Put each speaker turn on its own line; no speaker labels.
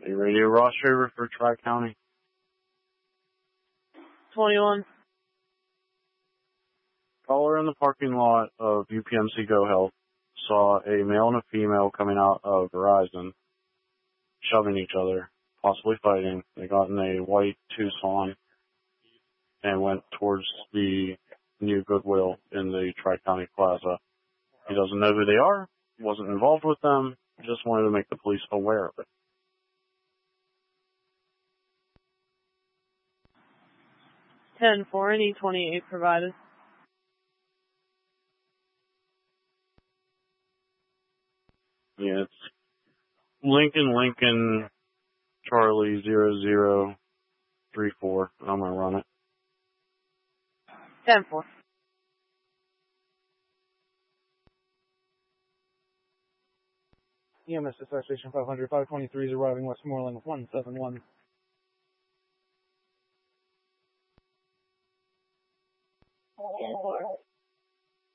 A radio Ross Shaver for Tri-County.
21.
Caller in the parking lot of UPMC Go Health saw a male and a female coming out of Verizon, shoving each other, possibly fighting. They got in a white Tucson and went towards the new Goodwill in the Tri-County Plaza. He doesn't know who they are, wasn't involved with them, just wanted to make the police aware of it.
10-4, any 28 provided.
Yeah, it's Lincoln, Charlie 0034. I'm going to run it.
10-4.
EMS to Star Station 500, 523 is arriving Westmoreland 171.